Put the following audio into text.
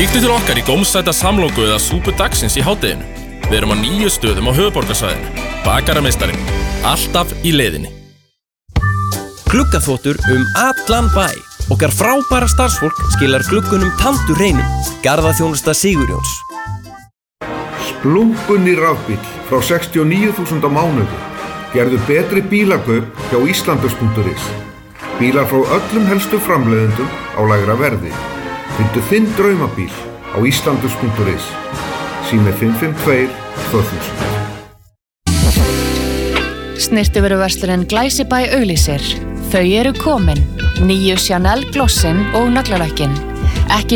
Kíktu til okkar í gómsæta samloku eða súpu dagsins í hádeginu. Við erum á 9 stöðum á höfuðborgarsvæðinu. Bakarameistarinn, alltaf í leiðinni. Gluggaþvottur allan bæ. Okkar frábæra starfsfólk skilar gluggunum taldur hreinum. Garðaþjónusta Sigurjóns. Splunkunni rafbíll frá 69.000 á mánuði. Gerðu betri bílakaup hjá Íslandus.is. Bílar frá öllum helstu framleiðendum á lægra verði. Fyndu þinn draumabíl á Íslandus.is. Sími 552 2000. Snyrtivöruverslurinn Glæsibæ auglýsir. Þau eru komin. Nýju Chanel glossin og naglalökkin. Ekki